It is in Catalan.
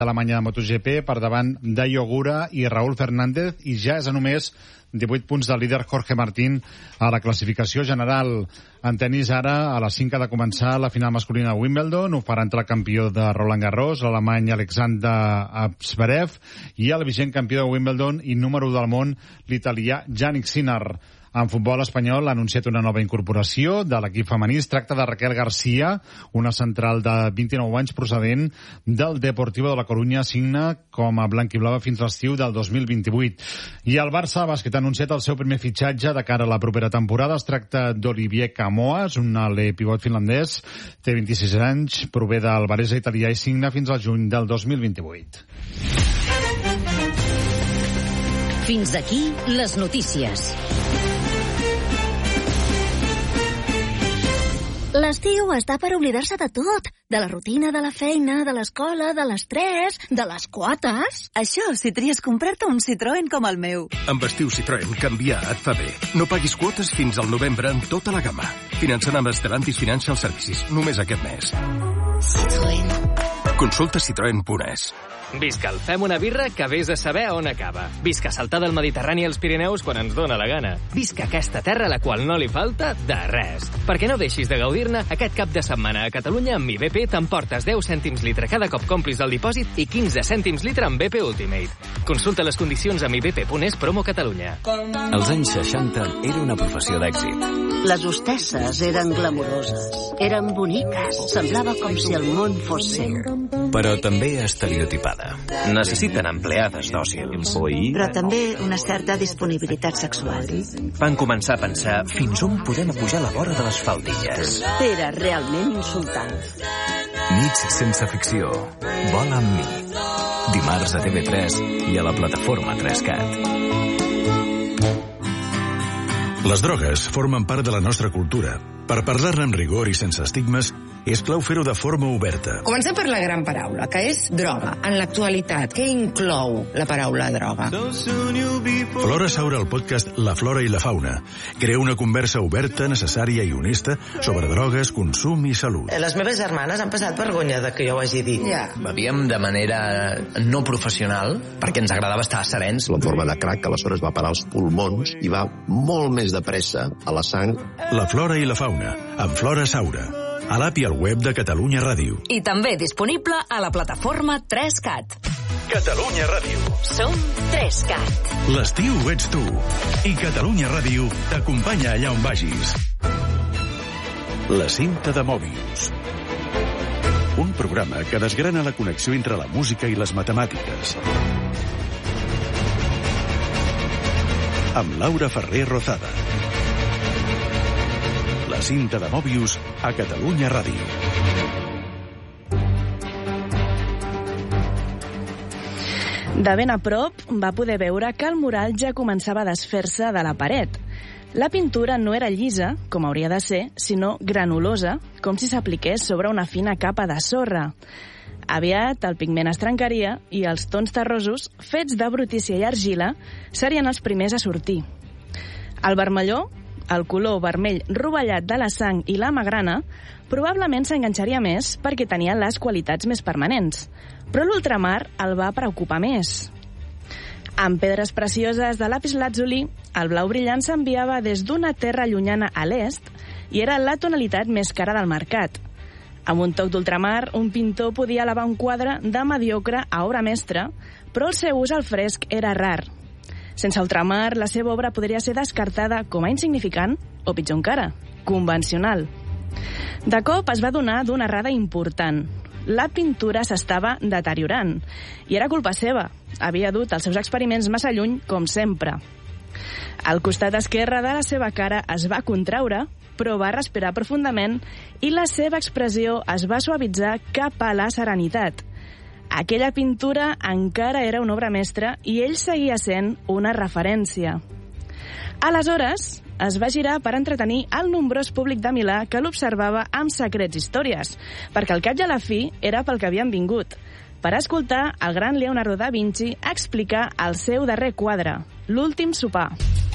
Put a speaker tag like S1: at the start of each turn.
S1: Alemanya de MotoGP per davant d'Ayo Ogura i Raúl Fernández, i ja és a només 18 punts del líder Jorge Martín a la classificació general. En tenis ara, a les 5 ha de començar la final masculina de Wimbledon. Ho farà entre el campió de Roland Garros, l'alemany Alexander Zverev, i el vigent campió de Wimbledon i número 1 del món, l'italià Jannik Sinner. En futbol espanyol ha anunciat una nova incorporació de l'equip femení. Es tracta de Raquel García, una central de 29 anys procedent del Deportivo de la Coruña, signa com a blanquiblava fins l'estiu del 2028. I el Barça Bàsquet ha anunciat el seu primer fitxatge de cara a la propera temporada. Es tracta d'Olivier Camoas, un ale pivot finlandès, té 26 anys, prové del Varese italià i signa fins al juny del 2028.
S2: Fins aquí les notícies.
S3: L'estiu està per oblidar-se de tot. De la rutina, de la feina, de l'escola, de l'estrès, de les quotes.
S4: Això si tries comprar-te un Citroën com el meu.
S5: Amb estiu Citroën, canviar et fa bé. No paguis quotes fins al novembre en tota la gamma. Finançant amb Stellantis Financial Services, només aquest mes.
S2: Citroën.
S5: Consulta citroen.es.
S6: Visca el Fem una birra que vés a saber on acaba. Visca saltar del Mediterrani als Pirineus quan ens dóna la gana. Visca aquesta terra a la qual no li falta de res. Perquè no deixis de gaudir-ne, aquest cap de setmana a Catalunya amb IBP t'emportes 10 cèntims litre cada cop complis el dipòsit i 15 cèntims litre amb BP Ultimate. Consulta les condicions amb ibp.es promo Catalunya.
S7: Als anys 60 era una professió d'èxit.
S8: Les hostesses eren glamuroses, eren boniques, semblava com si el món fos seu.
S7: Però també estereotipada.
S9: Necessiten empleades dòcils.
S8: Però també una certa disponibilitat sexual.
S9: Van començar a pensar fins on podem pujar la vora de les faldilles.
S8: Era realment insultant.
S7: Nits sense ficció. Vola amb mi. Dimarts a TV3 i a la plataforma 3CAT.
S10: Les drogues formen part de la nostra cultura. Per parlar-ne amb rigor i sense estigmes, és clau fer-ho de forma oberta.
S11: Comencem per la gran paraula, que és droga. En l'actualitat, què inclou la paraula droga?
S10: Flora Saura, el podcast La Flora i la Fauna, crea una conversa oberta, necessària i honesta sobre drogues, consum i salut.
S12: Les meves germanes han passat vergonya de que jo ho hagi dit.
S9: Bevíem de manera no professional perquè ens agradava estar serens.
S13: La forma de crack aleshores va parar als pulmons i va molt més de pressa a la sang.
S10: La Flora i la Fauna, amb Flora Saura, a l'app i al web de Catalunya Ràdio.
S2: I també disponible a la plataforma 3CAT.
S5: Catalunya Ràdio.
S2: Som 3CAT.
S10: L'estiu ets tu. I Catalunya Ràdio t'acompanya allà on vagis. La cinta de Mòbius. Un programa que desgrana la connexió entre la música i les matemàtiques. Amb Laura Ferrer Rozada. La cinta de Mòbius a Catalunya Ràdio.
S14: De ben a prop va poder veure que el mural ja començava a desfer-se de la paret. La pintura no era llisa, com hauria de ser, sinó granulosa, com si s'apliqués sobre una fina capa de sorra. Aviat el pigment es trencaria i els tons terrosos, fets de brutícia i argila, serien els primers a sortir. El vermelló, el color vermell rovellat de la sang i la magrana, probablement s'enganxaria més perquè tenia les qualitats més permanents. Però l'ultramar el va preocupar més. Amb pedres precioses de lapis lazuli, el blau brillant s'enviava des d'una terra llunyana a l'est i era la tonalitat més cara del mercat. Amb un toc d'ultramar, un pintor podia elevar un quadre de mediocre a obra mestra, però el seu ús al fresc era rar. Sense ultramar, la seva obra podria ser descartada com a insignificant o, pitjor encara, convencional. De cop es va donar d'una errada important. La pintura s'estava deteriorant i era culpa seva. Havia dut els seus experiments massa lluny, com sempre. El costat esquerre de la seva cara es va contraure, però va respirar profundament i la seva expressió es va suavitzar cap a la serenitat. Aquella pintura encara era una obra mestra i ell seguia sent una referència. Aleshores, es va girar per entretenir el nombrós públic de Milà que l'observava amb secrets històries, perquè al cap i a la fi era pel que havien vingut, per escoltar el gran Leonardo da Vinci explicar el seu darrer quadre, l'últim sopar.